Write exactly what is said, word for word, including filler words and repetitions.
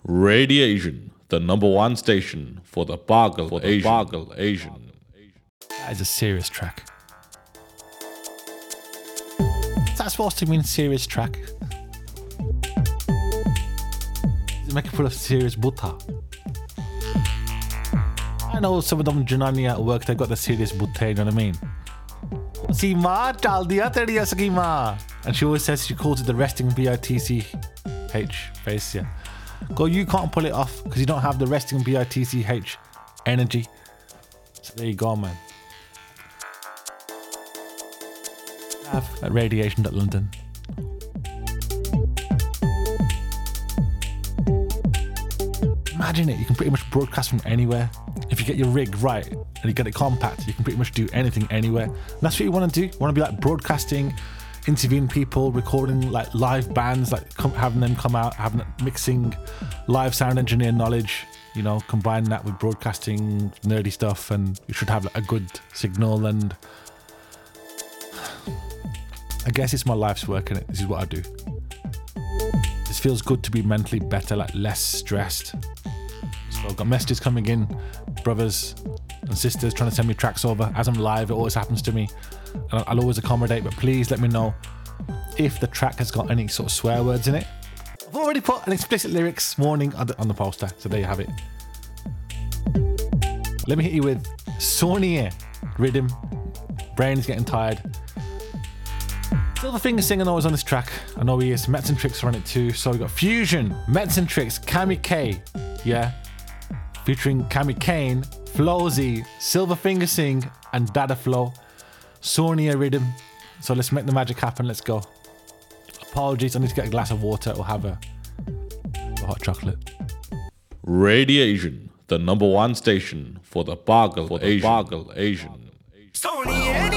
Radiation, the number one station for the Bargal for the Asian. Bargal Asian. That is a serious track. Is that supposed to mean serious track? Does it make it full of serious butter? I know some of them Junani at work, they've got the serious butter, you know what I mean? Seema, chal diya teri schema. And she always says, she calls it the resting B I T C H face, yeah. Go, you can't pull it off because you don't have the resting B I T C H energy. So there you go, man. Have at radiation.london. Imagine it, you can pretty much broadcast from anywhere. If you get your rig right and you get it compact, you can pretty much do anything anywhere. And that's what you want to do. You want to be like broadcasting, interviewing people, recording like live bands, like come, having them come out, having mixing live sound engineer knowledge, you know, combine that with broadcasting nerdy stuff, and you should have like, a good signal. And I guess it's my life's work, and this is what I do. This feels good to be mentally better, like less stressed. So I've got messages coming in, brothers and sisters trying to send me tracks over. As I'm live, it always happens to me. And I'll always accommodate, but please let me know if the track has got any sort of swear words in it. I've already put an explicit lyrics warning on the, on the poster, so there you have it. Let me hit you with Sonia rhythm. Brain's getting tired. Silverfinger singing always on this track. I know he is. Mets and Tricks are on it too. So we got Fusion, Mets and Tricks, Cami K, yeah, featuring Cami Kane, Flowzy, Silverfinger sing, and Dada Flow. Sonia rhythm. So let's make the magic happen. Let's go. Apologies, I need to get a glass of water or have a, a hot chocolate. Radiation, the number one station for the Bargal for the Asian. Bargal Asian. Sony